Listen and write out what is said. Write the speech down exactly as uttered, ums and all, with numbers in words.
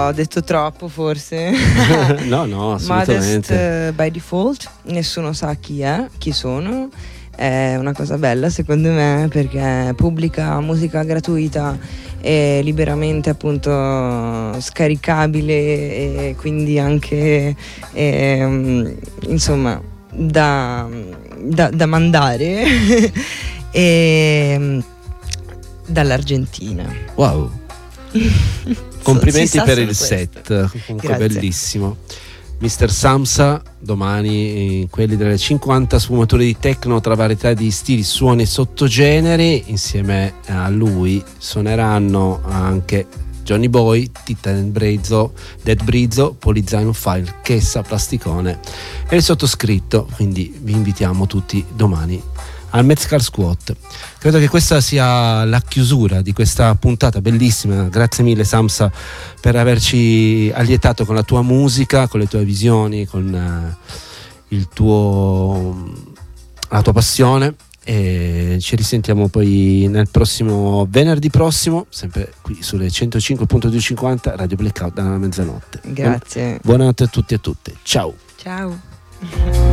ho detto troppo forse. No, no, assolutamente. Modest uh, by Default, nessuno sa chi è, chi sono. È una cosa bella secondo me, perché pubblica musica gratuita e liberamente appunto scaricabile, e quindi anche e, insomma da, da, da mandare e, dall'Argentina. Wow. Complimenti per il questo. set, comunque Grazie. bellissimo. mister Samsa, domani quelli delle cinquanta sfumature di techno tra varietà di stili, suoni e sottogeneri. Insieme a lui suoneranno anche Johnny Boy, Titan Brezzo, Dead Brizzo, Poliziano File, Chessa, Plasticone e il sottoscritto. Quindi vi invitiamo tutti domani al Metzger Squat. Credo che questa sia la chiusura di questa puntata bellissima. Grazie mille Samsa per averci allietato con la tua musica, con le tue visioni, con uh, il tuo la tua passione, e ci risentiamo poi nel prossimo venerdì prossimo, sempre qui sulle centocinque virgola duecentocinquanta Radio Blackout dalla mezzanotte. Grazie. Buonanotte a tutti e a tutte. Ciao. Ciao.